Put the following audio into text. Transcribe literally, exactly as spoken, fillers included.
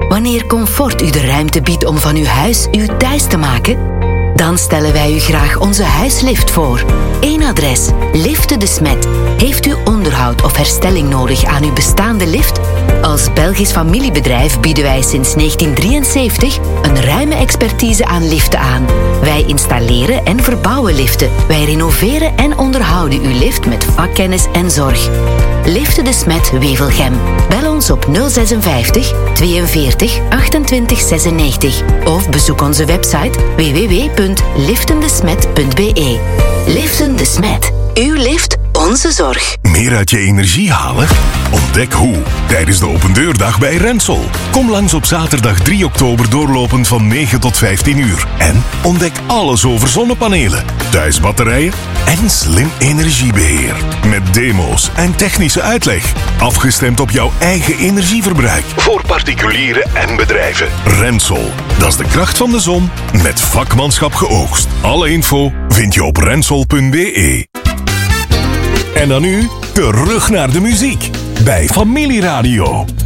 Wanneer comfort u de ruimte biedt om van uw huis uw thuis te maken, dan stellen wij u graag onze huislift voor. Eén adres, Liften de Smet. Heeft u onderhoud of herstelling nodig aan uw bestaande lift? Als Belgisch familiebedrijf bieden wij sinds negentien drieënzeventig een ruime expertise aan liften aan. Wij installeren en verbouwen liften. Wij renoveren en onderhouden uw lift met vakkennis en zorg. Liften de Smet Wevelgem. Bel ons op nul vijfenzestig tweeënveertig achtentwintig zesennegentig of bezoek onze website w w w punt liftendesmet punt b e. Liften de Smet. Uw lift, onze zorg. Meer uit je energie halen? Ontdek hoe tijdens de opendeurdag bij Rensol. Kom langs op zaterdag drie oktober doorlopend van negen tot vijftien uur. En ontdek alles over zonnepanelen, thuisbatterijen en slim energiebeheer. Met demo's en technische uitleg. Afgestemd op jouw eigen energieverbruik. Voor particulieren en bedrijven. Rensol. Dat is de kracht van de zon met vakmanschap geoogst. Alle info vind je op rensol punt b e. En dan nu terug naar de muziek bij Familieradio.